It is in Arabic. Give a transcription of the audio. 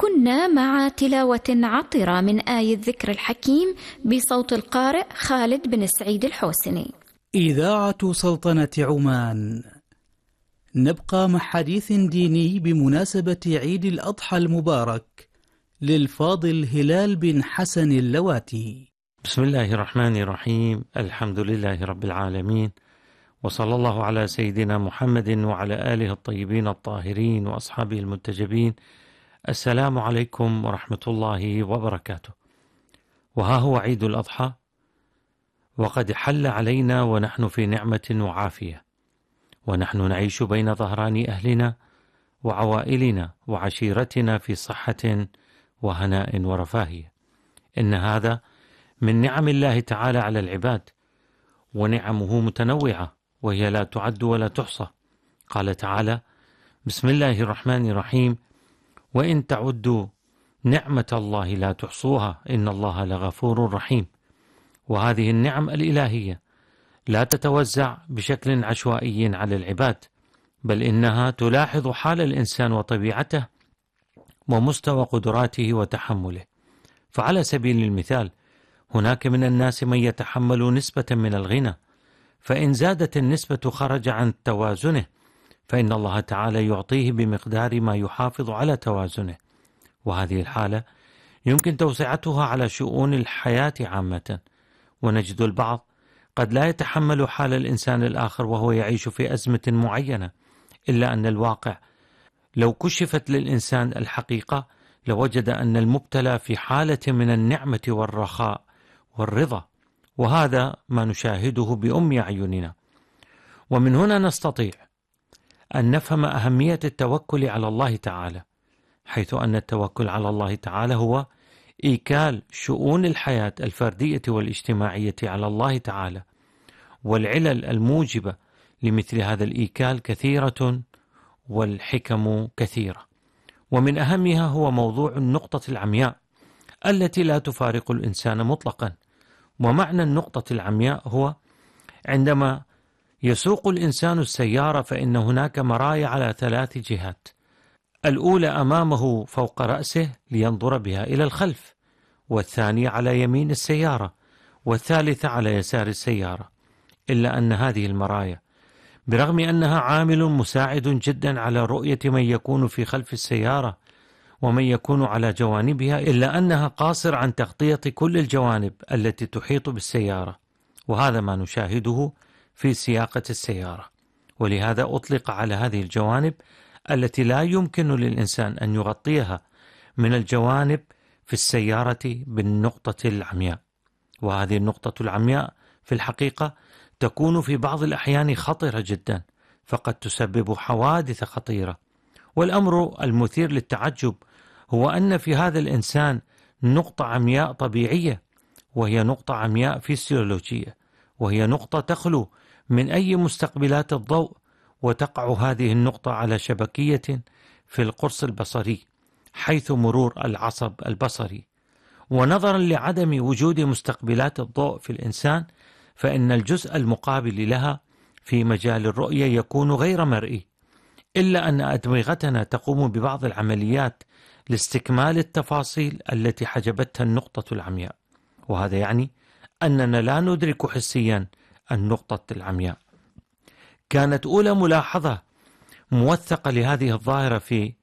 كنا مع تلاوة عطرة من آية الذكر الحكيم بصوت القارئ خالد بن سعيد الحوسني. إذاعة سلطنة عمان. نبقى مع حديث ديني بمناسبة عيد الأضحى المبارك للفاضل هلال بن حسن اللواتي. بسم الله الرحمن الرحيم. الحمد لله رب العالمين، وصلى الله على سيدنا محمد وعلى آله الطيبين الطاهرين وأصحابه المنتجبين. السلام عليكم ورحمة الله وبركاته. وها هو عيد الأضحى، وقد حل علينا ونحن في نعمة وعافية، ونحن نعيش بين ظهران أهلنا وعوائلنا وعشيرتنا في صحة وهناء ورفاهية. إن هذا من نعم الله تعالى على العباد، ونعمه متنوعة وهي لا تعد ولا تحصى. قال تعالى: بسم الله الرحمن الرحيم: وإن تعدوا نعمة الله لا تحصوها إن الله لغفور رحيم. وهذه النعم الإلهية لا تتوزع بشكل عشوائي على العباد، بل إنها تلاحظ حال الإنسان وطبيعته ومستوى قدراته وتحمله. فعلى سبيل المثال، هناك من الناس من يتحمل نسبة من الغنى، فإن زادت النسبة خرج عن توازنه، فإن الله تعالى يعطيه بمقدار ما يحافظ على توازنه. وهذه الحالة يمكن توسعتها على شؤون الحياة عامة، ونجد البعض قد لا يتحمل حال الإنسان الآخر وهو يعيش في أزمة معينة، إلا أن الواقع لو كشفت للإنسان الحقيقة لوجد أن المبتلى في حالة من النعمة والرخاء والرضا، وهذا ما نشاهده بأم أعيننا. ومن هنا نستطيع أن نفهم أهمية التوكل على الله تعالى، حيث أن التوكل على الله تعالى هو إيكال شؤون الحياة الفردية والاجتماعية على الله تعالى. والعلل الموجبة لمثل هذا الإيكال كثيرة والحكم كثيرة، ومن أهمها هو موضوع النقطة العمياء التي لا تفارق الإنسان مطلقا. ومعنى النقطة العمياء هو عندما يسوق الإنسان السيارة فإن هناك مرايا على 3 جهات: الأولى أمامه فوق رأسه لينظر بها إلى الخلف، والثانية على يمين السيارة، والثالثة على يسار السيارة. إلا أن هذه المرايا برغم أنها عامل مساعد جدا على رؤية من يكون في خلف السيارة ومن يكون على جوانبها، إلا أنها قاصر عن تغطية كل الجوانب التي تحيط بالسيارة، وهذا ما نشاهده في سياقة السيارة. ولهذا أطلق على هذه الجوانب التي لا يمكن للإنسان أن يغطيها من الجوانب في السيارة بالنقطة العمياء. وهذه النقطة العمياء في الحقيقة تكون في بعض الأحيان خطرة جدا، فقد تسبب حوادث خطيرة. والأمر المثير للتعجب هو أن في هذا الإنسان نقطة عمياء طبيعية، وهي نقطة عمياء فيسيولوجية، وهي نقطة تخلو من أي مستقبلات الضوء، وتقع هذه النقطة على شبكية في القرص البصري حيث مرور العصب البصري. ونظرا لعدم وجود مستقبلات الضوء في الإنسان، فإن الجزء المقابل لها في مجال الرؤية يكون غير مرئي، إلا أن أدمغتنا تقوم ببعض العمليات لاستكمال التفاصيل التي حجبتها النقطة العمياء، وهذا يعني أننا لا ندرك حسيا النقطة العمياء. كانت أولى ملاحظة موثقة لهذه الظاهرة في